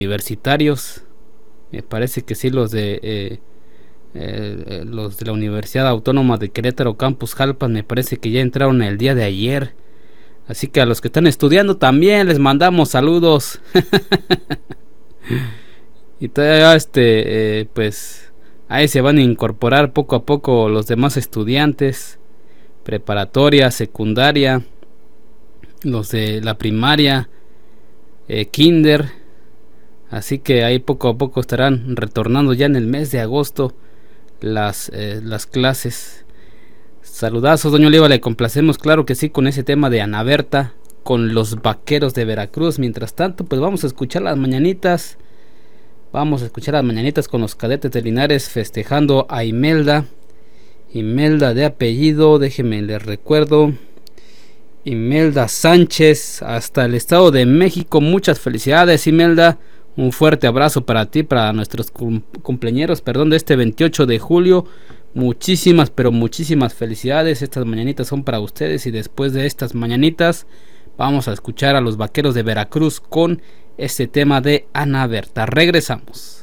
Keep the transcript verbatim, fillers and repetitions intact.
universitarios. Me parece que sí, los de eh, eh, los de la Universidad Autónoma de Querétaro, Campus Jalpan, me parece que ya entraron el día de ayer. Así que a los que están estudiando también les mandamos saludos. Y todavía este eh, pues ahí se van a incorporar poco a poco los demás estudiantes, preparatoria, secundaria, los de la primaria, eh, kinder. Así que ahí poco a poco estarán retornando ya en el mes de agosto las, eh, las clases. Saludazos, doña Oliva, le complacemos, claro que sí, con ese tema de Ana Berta, con los Vaqueros de Veracruz. Mientras tanto, pues vamos a escuchar las mañanitas. Vamos a escuchar las mañanitas con los Cadetes de Linares festejando a Imelda. Imelda de apellido, déjenme les recuerdo, Imelda Sánchez, hasta el Estado de México. Muchas felicidades, Imelda. Un fuerte abrazo para ti, para nuestros cumpleañeros, perdón, de este veintiocho de julio. Muchísimas, pero muchísimas felicidades. Estas mañanitas son para ustedes. Y después de estas mañanitas vamos a escuchar a los Vaqueros de Veracruz con este tema de Ana Berta. Regresamos.